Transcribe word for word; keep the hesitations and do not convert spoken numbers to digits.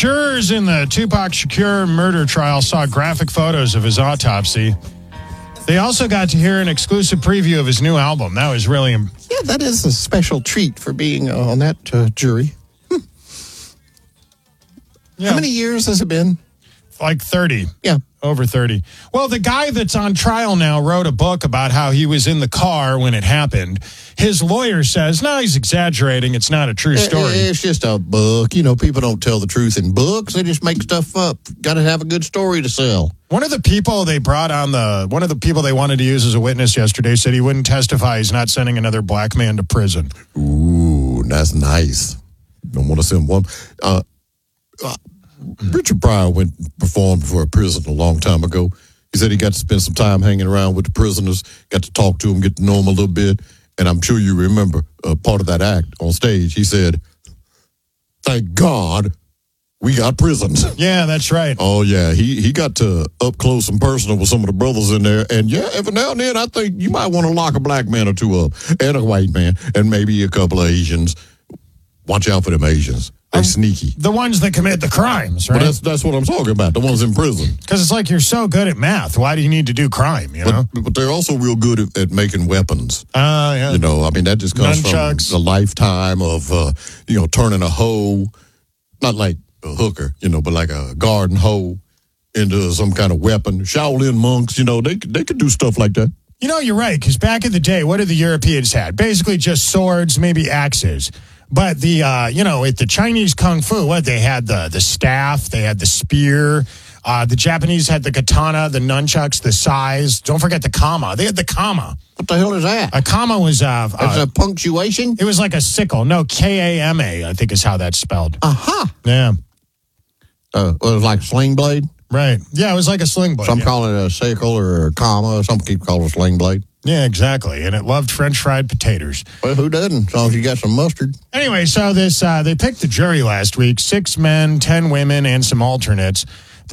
Jurors in the Tupac Shakur murder trial saw graphic photos of his autopsy. They also got to hear an exclusive preview of his new album. That was really... Im- yeah, that is a special treat for being uh, on that uh, jury. Hmm. Yeah. How many years has it been? Like thirty. Yeah. Over thirty. Well, the guy that's on trial now wrote a book about how he was in the car when it happened. His lawyer says, no, he's exaggerating. It's not a true story. It's just a book. You know, people don't tell the truth in books. They just make stuff up. Got to have a good story to sell. One of the people they brought on the, one of the people they wanted to use as a witness yesterday said he wouldn't testify. He's not sending another black man to prison. Ooh, that's nice. Don't want to send one. Uh, uh, Richard Pryor went and performed for a prison a long time ago. He said he got to spend some time hanging around with the prisoners, got to talk to them, get to know them a little bit. And I'm sure you remember uh, part of that act on stage. He said, thank God we got prisons. Yeah, that's right. Oh, yeah. He he got to up close and personal with some of the brothers in there. And, yeah, every now and then I think you might want to lock a black man or two up and a white man and maybe a couple of Asians. Watch out for them Asians. They're um, sneaky. The ones that commit the crimes, right? But that's that's what I'm talking about, the ones in prison. Because it's like you're so good at math. Why do you need to do crime, you know? But, but they're also real good at, at making weapons. Uh, yeah. You know, I mean, that just comes Nunchucks. from a lifetime of, uh, you know, turning a hoe, not like a hooker, you know, but like a garden hoe into some kind of weapon. Shaolin monks, you know, they, they could do stuff like that. You know, you're right, because back in the day, what did the Europeans had? Basically just swords, maybe axes. But the, uh, you know, at the Chinese Kung Fu, what, they had the, the staff, they had the spear, uh, the Japanese had the katana, the nunchucks, the sais. Don't forget the kama. They had the kama. What the hell is that? A kama was... Uh, It's uh, a punctuation? It was like a sickle. No, K A M A, I think is how that's spelled. Uh-huh. Yeah. Uh, well, it was like a sling blade? Right. Yeah, it was like a sling blade. Some yeah. call it a sickle or a comma. Some keep calling it a sling blade. Yeah, exactly. And it loved French fried potatoes. Well, who doesn't? As long as you got some mustard. Anyway, so this uh, they picked the jury last week. Six men, ten women, and some alternates.